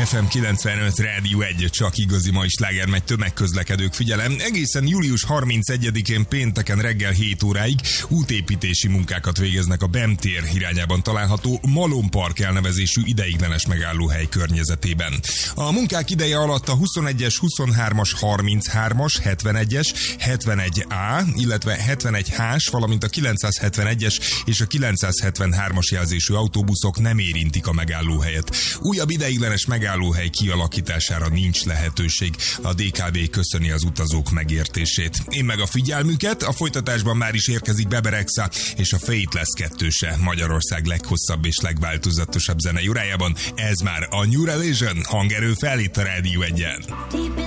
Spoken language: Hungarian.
FM 95 Rádió 1, csak igazi mai sláger megy, tömegközlekedők, figyelem. Egészen július 31-én pénteken reggel 7 óráig útépítési munkákat végeznek a BEM tér irányában található Malom Park elnevezésű ideiglenes megállóhely környezetében. A munkák ideje alatt a 21-es, 23-as, 33-as, 71-es, 71A, illetve 71H-s, valamint a 971-es és a 973-as jelzésű autóbuszok nem érintik a megállóhelyet. Újabb ideiglenes megállóhely kialakítására nincs lehetőség. A DKB köszöni az utazók megértését. Én meg a figyelmüket, a folytatásban már is érkezik Bebe Rexha és a Faithless 2-se Magyarország leghosszabb és legváltozatosabb zenei órájában. Ez már a New Religion, hangerő fel itt a Rádió 1-en.